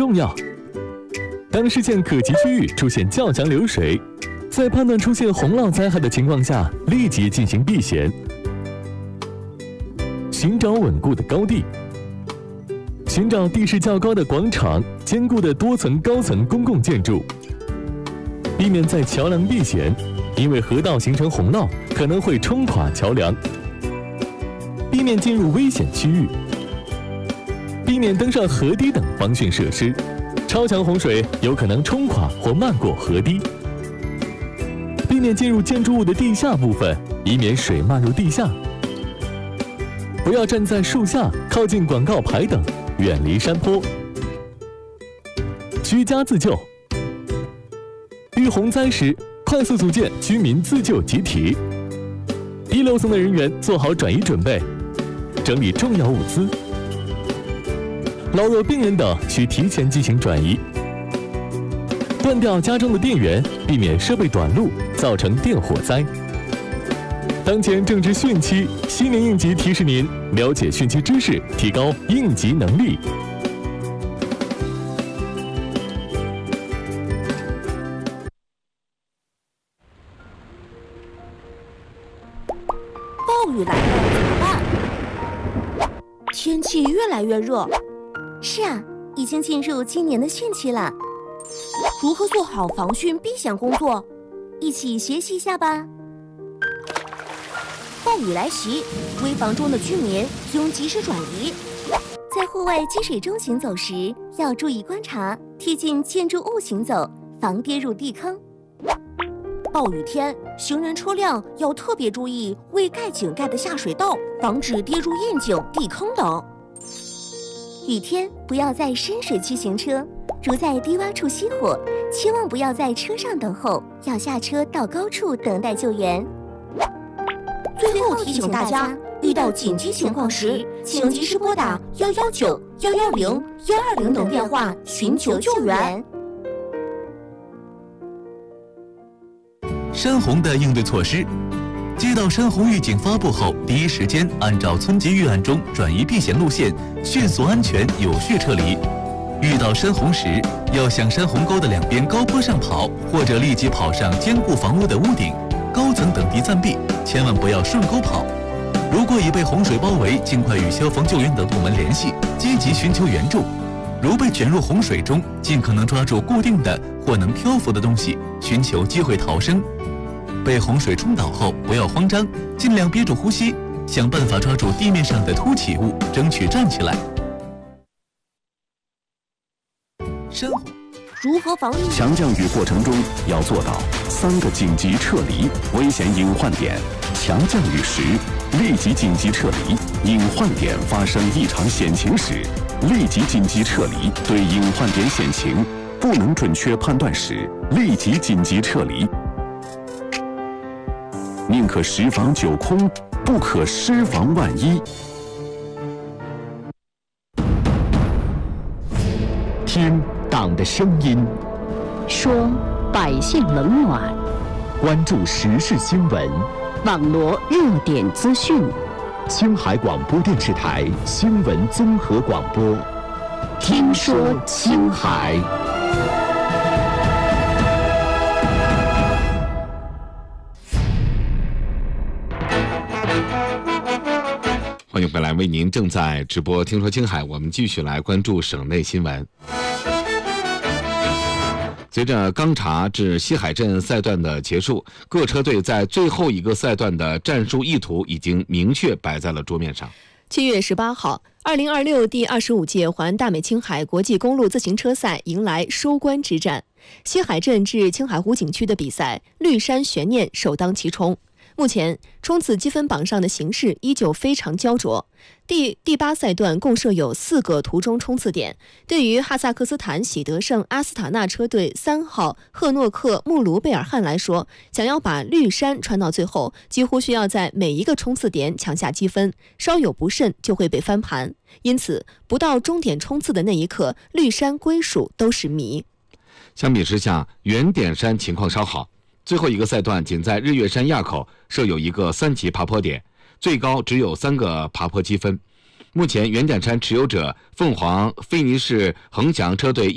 重要。当视线可及区域出现较强流水，在判断出现洪涝灾害的情况下，立即进行避险。寻找稳固的高地，寻找地势较高的广场、坚固的多层高层公共建筑，避免在桥梁避险，因为河道形成洪涝可能会冲垮桥梁。避免进入危险区域，避免登上河堤等防汛设施。超强洪水有可能冲垮或漫过河堤。避免进入建筑物的地下部分，以免水漫入地下。不要站在树下、靠近广告牌等，远离山坡。居家自救，遇洪灾时，快速组建居民自救集体。低楼层的人员做好转移准备，整理重要物资。老弱病人等需提前进行转移。断掉家中的电源，避免设备短路，造成电火灾。当前正值汛期，新年应急提示您了解汛期知识，提高应急能力。 暴雨来了怎么办？天气越来越热。 是啊，已经进入今年的汛期了。 如何做好防汛避险工作？ 一起学习一下吧。 暴雨来袭，危房中的居民应及时转移。 在户外积水中行走时，要注意观察，贴近建筑物行走，防跌入地坑。 暴雨天，行人车辆要特别注意未盖井盖的下水道，防止跌入窨井、地坑等。 雨天不要在深水区行车，如在低洼处熄火，千万不要在车上等候，要下车到高处等待救援。 最后提醒大家，遇到紧急情况时，请及时拨打119、110、120等电话寻求救援。 山洪的应对措施：接到山洪预警发布后，第一时间按照村级预案中转移避险路线，迅速、安全、有序撤离。遇到山洪时，要向山洪沟的两边高坡上跑，或者立即跑上坚固房屋的屋顶、高层等地暂避，千万不要顺沟跑。如果已被洪水包围，尽快与消防救援等部门联系，积极寻求援助。如被卷入洪水中，尽可能抓住固定的或能漂浮的东西，寻求机会逃生。被洪水冲倒后，不要慌张，尽量憋住呼吸，想办法抓住地面上的凸起物，争取站起来。山洪如何防御？ 强降雨过程中要做到3个紧急撤离危险隐患点。强降雨时，立即紧急撤离；隐患点发生异常险情时，立即紧急撤离。对隐患点险情不能准确判断时，立即紧急撤离。宁可10防9空，不可失防万一。 听党的声音， 说百姓冷暖， 关注时事新闻， 网罗热点资讯。 青海广播电视台新闻综合广播， 听说青海。 欢迎回来，为您正在直播听说青海，我们继续来关注省内新闻。随着钢察至西海镇赛段的结束，各车队在最后一个赛段的战术意图已经明确摆在了桌面上。 7月18号，2026第25届环大美青海国际公路自行车赛迎来收官之战，西海镇至青海湖景区的比赛绿山悬念首当其冲。目前冲刺积分榜上的形势依旧非常焦灼。第8赛段共设有4个途中冲刺点。对于哈萨克斯坦喜得胜阿斯塔纳车队3号赫诺克穆卢贝尔汉来说，想要把绿山穿到最后，几乎需要在每一个冲刺点抢下积分，稍有不慎就会被翻盘。因此，不到终点冲刺的那一刻，绿山归属都是谜。 相比之下，圆点山情况稍好。最后一个赛段仅在日月山垭口设有一个3级爬坡点，最高只有3个爬坡积分。目前圆点山持有者凤凰菲尼士恒翔车队